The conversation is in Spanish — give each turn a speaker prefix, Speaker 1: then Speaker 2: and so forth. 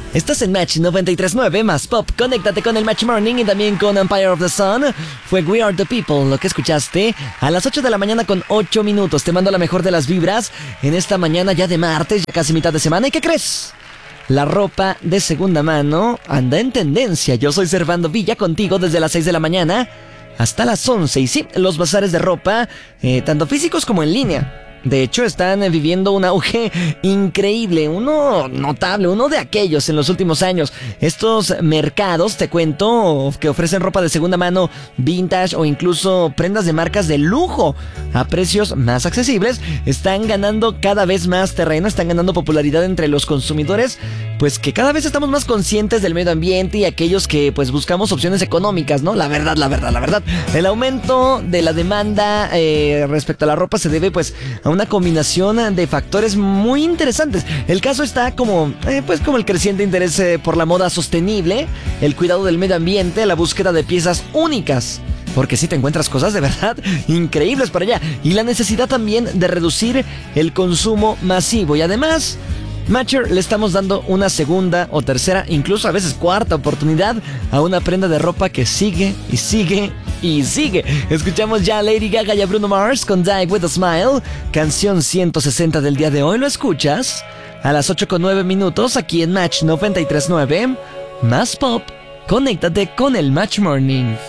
Speaker 1: Estás en Match 93.9 más Pop. Conéctate con el Match Morning y también con Empire of the Sun. Fue We Are the People lo que escuchaste a las 8 de la mañana con 8 minutos. Te mando la mejor de las vibras en esta mañana ya de martes, ya casi mitad de semana. ¿Y qué crees? La ropa de segunda mano anda en tendencia. Yo soy Servando Villa contigo desde las 6 de la mañana hasta las 11. Y sí, los bazares de ropa, tanto físicos como en línea, de hecho, están viviendo un auge increíble, uno notable, uno de aquellos en los últimos años. Estos mercados, te cuento, que ofrecen ropa de segunda mano, vintage o incluso prendas de marcas de lujo a precios más accesibles, están ganando cada vez más terreno, están ganando popularidad entre los consumidores, pues que cada vez estamos más conscientes del medio ambiente y aquellos que pues buscamos opciones económicas, ¿no? La verdad. El aumento de la demanda respecto a la ropa se debe pues a una combinación de factores muy interesantes. El caso está como el creciente interés por la moda sostenible, el cuidado del medio ambiente, la búsqueda de piezas únicas, porque sí te encuentras cosas de verdad increíbles por allá, y la necesidad también de reducir el consumo masivo. Y además, Matcher le estamos dando una segunda o tercera, incluso a veces cuarta oportunidad a una prenda de ropa que sigue y sigue y sigue. Escuchamos ya a Lady Gaga y a Bruno Mars con Die With a Smile, canción 160 del día de hoy. Lo escuchas a las 8:09 minutos aquí en Match 93.9 más Pop. Conéctate con el Match Morning.